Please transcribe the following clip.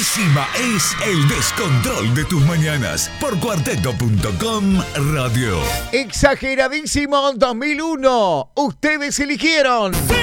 Encima es el descontrol de tus mañanas por cuarteto.com radio. Exageradísimo 2001. Ustedes eligieron.